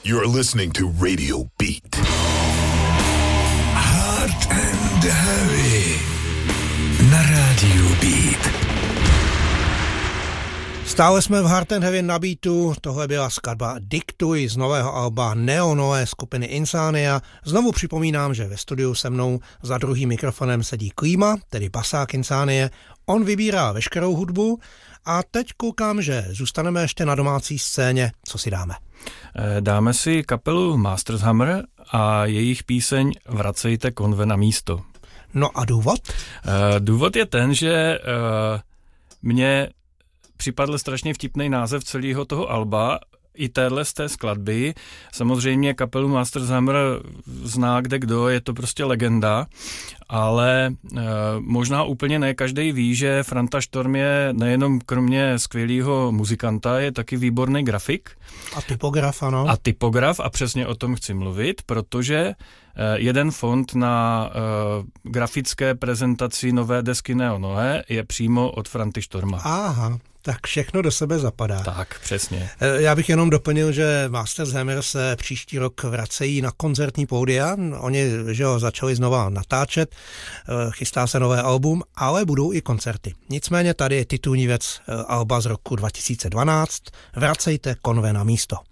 You're listening to Radio Beat. Hard and Heavy na Radio Beat. Stále jsme v Hard and Heavy na beatu, tohle byla skladba Diktuj z nového alba neonové skupiny Insania. Znovu připomínám, že ve studiu se mnou za druhým mikrofonem sedí Klíma, tedy basák Insanie. On vybírá veškerou hudbu a teď koukám, že zůstaneme ještě na domácí scéně. Co si dáme? Dáme si kapelu Masters Hammer a jejich píseň Vracejte konve na místo. No a důvod? Důvod je ten, že mně připadl strašně vtipný název celého toho alba, i téhle z té skladby. Samozřejmě kapelu Masters Hammer zná kdo, je to prostě legenda, ale možná úplně ne každý ví, že Franta Storm je nejenom kromě skvělého muzikanta, je taky výborný grafik. A typograf, ano. A typograf, a přesně o tom chci mluvit, protože jeden font na grafické prezentaci nové desky Neonoé je přímo od Franty Storma. Aha, tak všechno do sebe zapadá. Tak, přesně. Já bych jenom doplnil, že Masters Hammer se příští rok vracejí na koncertní pódia. Oni, že ho, začali znova natáčet, chystá se nové album, ale budou i koncerty. Nicméně tady je titulní věc alba z roku 2012. Vracejte konve na místo.